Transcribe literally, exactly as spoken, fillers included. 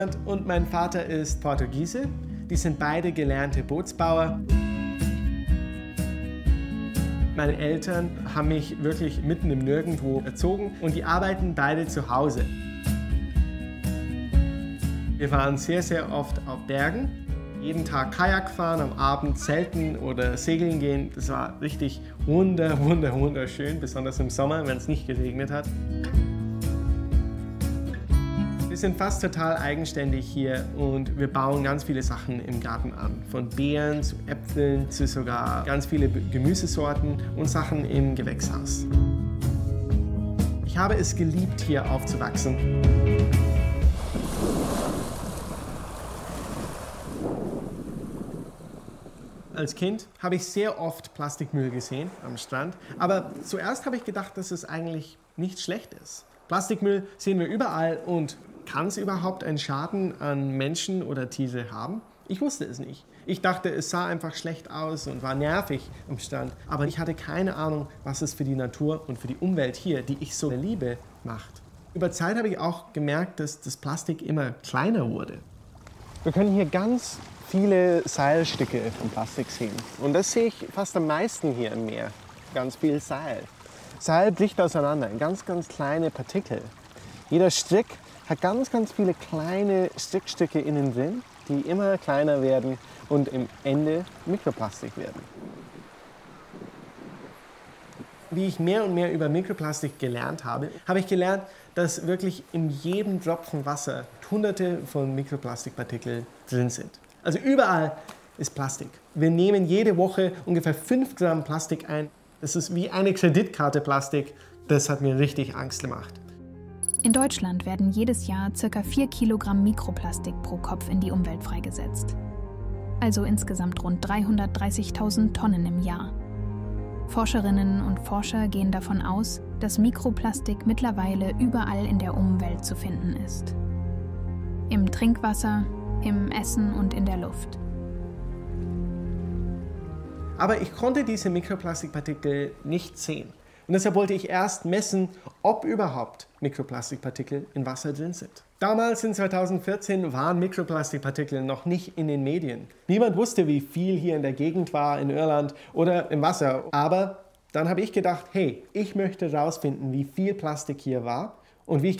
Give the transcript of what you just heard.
Und mein Vater ist Portugiese. Die sind beide gelernte Bootsbauer. Meine Eltern haben mich wirklich mitten im Nirgendwo erzogen und die arbeiten beide zu Hause. Wir waren sehr, sehr oft auf Bergen. Jeden Tag Kajak fahren, am Abend zelten oder segeln gehen. Das war richtig wunder, wunder, wunderschön, besonders im Sommer, wenn es nicht geregnet hat. Wir sind fast total eigenständig hier und wir bauen ganz viele Sachen im Garten an. Von Beeren zu Äpfeln zu sogar ganz viele Gemüsesorten und Sachen im Gewächshaus. Ich habe es geliebt, hier aufzuwachsen. Als Kind habe ich sehr oft Plastikmüll gesehen am Strand, aber zuerst habe ich gedacht, dass es eigentlich nichts schlecht ist. Plastikmüll sehen wir überall und kann es überhaupt einen Schaden an Menschen oder Tiere haben? Ich wusste es nicht. Ich dachte, es sah einfach schlecht aus und war nervig am Strand, aber ich hatte keine Ahnung, was es für die Natur und für die Umwelt hier, die ich so liebe, macht. Über Zeit habe ich auch gemerkt, dass das Plastik immer kleiner wurde. Wir können hier ganz viele Seilstücke von Plastik sehen. Und das sehe ich fast am meisten hier im Meer. Ganz viel Seil. Seil bricht auseinander in ganz, ganz kleine Partikel. Jeder Strick hat ganz, ganz viele kleine Strickstücke innen drin, die immer kleiner werden und im Ende Mikroplastik werden. Wie ich mehr und mehr über Mikroplastik gelernt habe, habe ich gelernt, dass wirklich in jedem Tropfen Wasser Hunderte von Mikroplastikpartikeln drin sind. Also überall ist Plastik. Wir nehmen jede Woche ungefähr fünf Gramm Plastik ein. Das ist wie eine Kreditkarte Plastik. Das hat mir richtig Angst gemacht. In Deutschland werden jedes Jahr ca. vier Kilogramm Mikroplastik pro Kopf in die Umwelt freigesetzt. Also insgesamt rund dreihundertdreißigtausend Tonnen im Jahr. Forscherinnen und Forscher gehen davon aus, dass Mikroplastik mittlerweile überall in der Umwelt zu finden ist. Im Trinkwasser, im Essen und in der Luft. Aber ich konnte diese Mikroplastikpartikel nicht sehen. Und deshalb wollte ich erst messen, ob überhaupt Mikroplastikpartikel in Wasser drin sind. Damals in zweitausendvierzehn waren Mikroplastikpartikel noch nicht in den Medien. Niemand wusste, wie viel hier in der Gegend war, in Irland oder im Wasser. Aber dann habe ich gedacht, hey, ich möchte herausfinden, wie viel Plastik hier war und wie ich